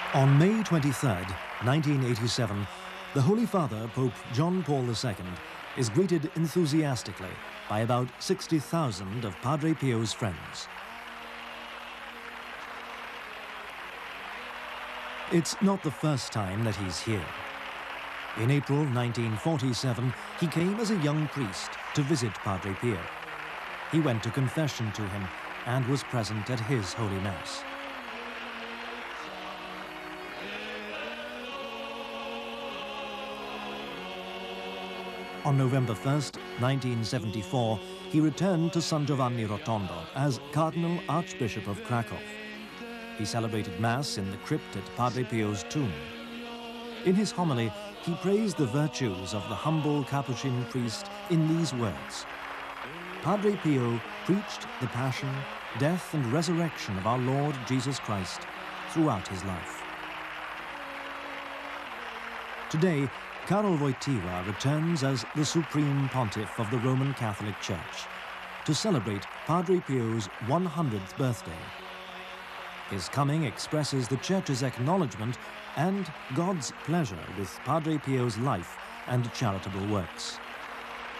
On May 23, 1987, the Holy Father, Pope John Paul II, is greeted enthusiastically by about 60,000 of Padre Pio's friends. It's not the first time that he's here. In April 1947, he came as a young priest to visit Padre Pio. He went to confession to him and was present at his Holy Mass. On November 1st, 1974, he returned to San Giovanni Rotondo as Cardinal Archbishop of Krakow. He celebrated Mass in the crypt at Padre Pio's tomb. In his homily, he praised the virtues of the humble Capuchin priest in these words: Padre Pio preached the passion, death and resurrection of our Lord Jesus Christ throughout his life. Today, Karol Wojtyła returns as the Supreme Pontiff of the Roman Catholic Church to celebrate Padre Pio's 100th birthday. His coming expresses the Church's acknowledgement and God's pleasure with Padre Pio's life and charitable works.